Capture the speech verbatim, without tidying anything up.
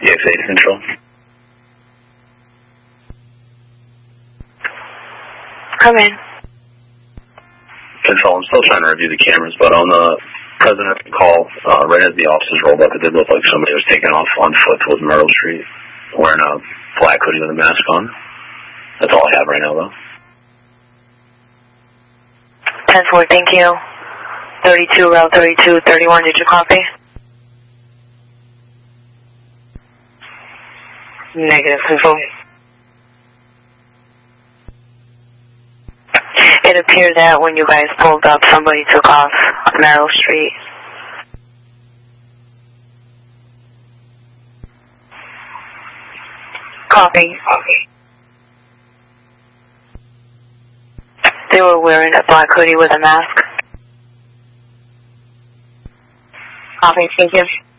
Yeah, Data Control. Come in. Control, I'm still trying to review the cameras, but on the president's call, uh, right as the officers rolled up, it did look like somebody was taking off on foot towards Myrtle Street, wearing a black hoodie with a mask on. That's all I have right now, though. ten four, thank you. thirty-two, Route thirty-two, thirty-one, did you copy? Negative, Control. It appeared that when you guys pulled up, somebody took off on Merrill Street. Copy. Copy. They were wearing a black hoodie with a mask. Copy, thank you.